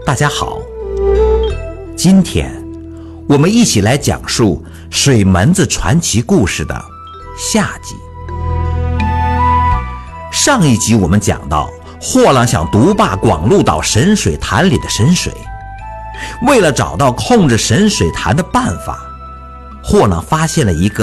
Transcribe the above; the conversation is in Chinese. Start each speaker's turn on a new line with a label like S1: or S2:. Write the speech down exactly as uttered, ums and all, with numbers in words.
S1: 大家好，今天我们一起来讲述水门子传奇故事的下集。上一集我们讲到，货郎想独霸广鹿岛神水潭里的神水，为了找到控制神水潭的办法，货郎发现了一个